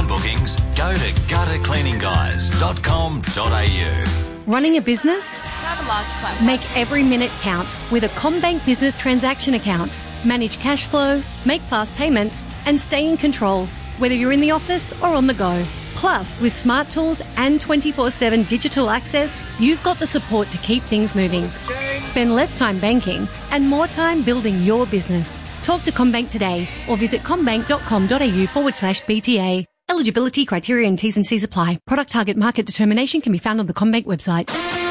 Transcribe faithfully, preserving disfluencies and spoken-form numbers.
account bookings, go to gutter cleaning guys dot com dot a u. Running a business? Make every minute count with a CommBank Business Transaction Account. Manage cash flow, make fast payments, and stay in control, whether you're in the office or on the go. Plus, with smart tools and twenty-four seven digital access, you've got the support to keep things moving. Spend less time banking and more time building your business. Talk to CommBank today or visit commbank.com.au forward slash BTA. Eligibility, criteria and T's and C's apply. Product target market determination can be found on the CommBank website.